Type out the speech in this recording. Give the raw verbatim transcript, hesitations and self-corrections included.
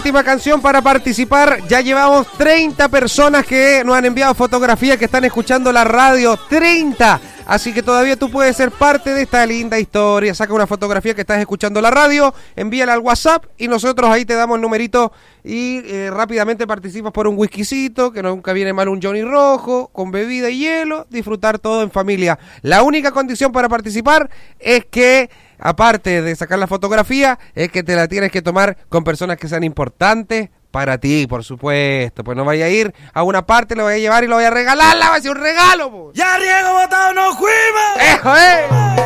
última canción para participar. Ya llevamos treinta personas que nos han enviado fotografías que están escuchando la radio. treinta. Así que todavía tú puedes ser parte de esta linda historia. Saca una fotografía que estás escuchando la radio, envíala al WhatsApp y nosotros ahí te damos el numerito y eh, rápidamente participas por un whiskycito, que nunca viene mal un Johnny rojo, con bebida y hielo, disfrutar todo en familia. La única condición para participar es que, aparte de sacar la fotografía, es que te la tienes que tomar con personas que sean importantes para ti, por supuesto. Pues no vaya a ir a una parte, lo vaya a llevar y lo vaya a regalar, la va a ser un regalo, po. ¡Ya riego botado, no fuimos! ¡Eso es!